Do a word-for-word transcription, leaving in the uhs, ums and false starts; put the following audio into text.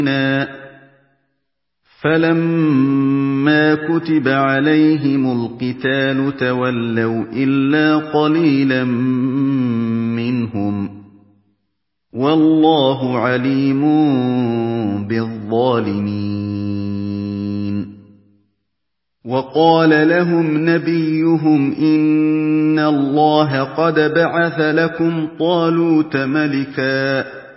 فَلَمَّا كُتِبَ عَلَيْهِمُ الْقِتَالُ تَوَلَّوْا إِلَّا قَلِيلًا مِّنْهُمْ ۗ وَاللَّهُ عَلِيمٌ بِالظَّالِمِينَ. وَقَالَ لَهُمْ نَبِيُّهُمْ إِنَّ اللَّهَ قَدْ بَعَثَ لَكُمْ طَالُوتَ مَلِكًا